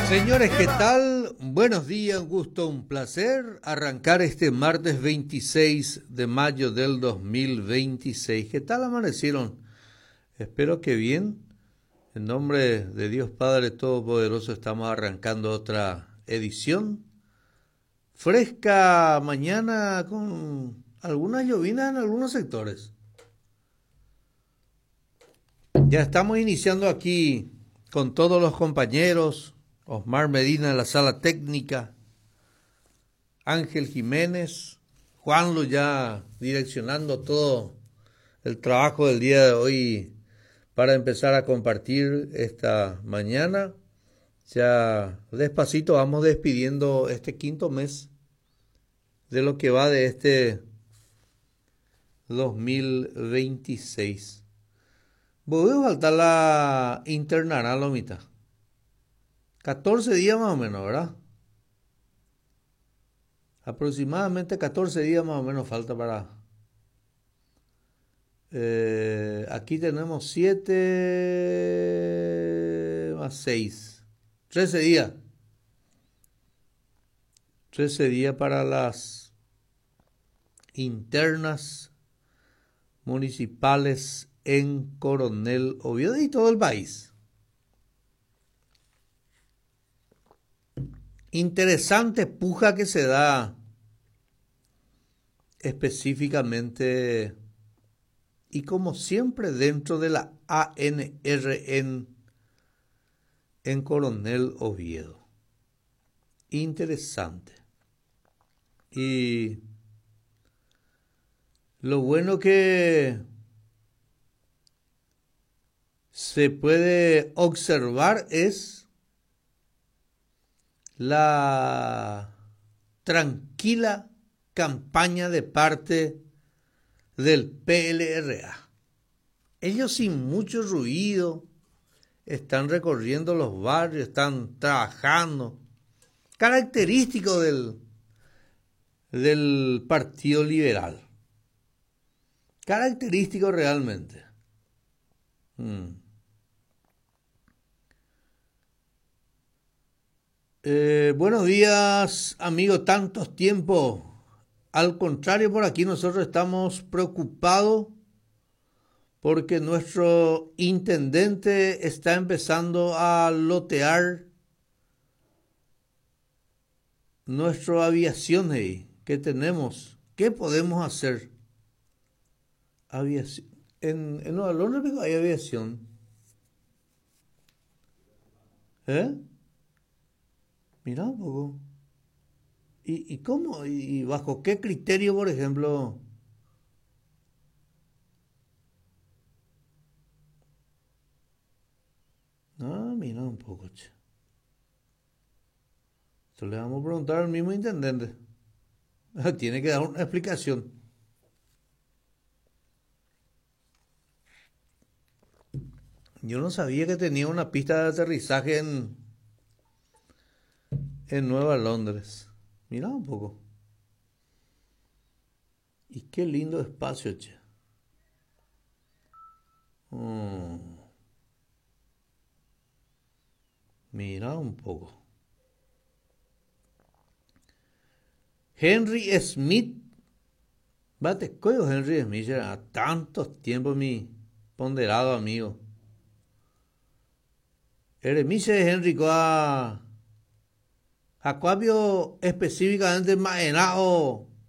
Señores, ¿qué tal? Buenos días, un gusto, un placer arrancar este martes 26 de mayo del 2026. ¿Qué tal amanecieron? Espero que bien. En nombre de Dios Padre Todopoderoso estamos arrancando otra edición. Fresca mañana con algunas llovinas en algunos sectores. Ya estamos iniciando aquí con todos los compañeros. Osmar Medina en la sala técnica, Ángel Jiménez, Juanlo ya direccionando todo el trabajo del día de hoy para empezar a compartir esta mañana. Ya despacito vamos despidiendo este quinto mes de lo que va de este 2026. Voy a faltar la internará la mitad. 14 días más o menos, ¿verdad? Aproximadamente 14 días más o menos falta para... aquí tenemos 7 más 6. 13 días. 13 días para las internas municipales en Coronel Oviedo y todo el país. Interesante puja que se da específicamente y como siempre dentro de la ANR en Coronel Oviedo. Interesante. Y lo bueno que se puede observar es la tranquila campaña de parte del PLRA. Ellos sin mucho ruido están recorriendo los barrios, están trabajando. Característico del Partido Liberal. Característico realmente. Buenos días, amigo, tantos tiempos. Al contrario, por aquí nosotros estamos preocupados porque nuestro intendente está empezando a lotear nuestra aviación que tenemos. ¿Qué podemos hacer? Aviación. En Nueva Londres hay aviación. Mira un poco. ¿Y cómo? ¿Y bajo qué criterio, por ejemplo? Mira un poco, che. Esto le vamos a preguntar al mismo intendente. Tiene que dar una explicación. Yo no sabía que tenía una pista de aterrizaje en Nueva Londres. Mira un poco. Y qué lindo espacio, che. Mira un poco. Henry Smith. Bate coyo Henry Smith. A tantos tiempos mi ponderado amigo. Eremiche Henry Coa. Acuabio específicamente maenao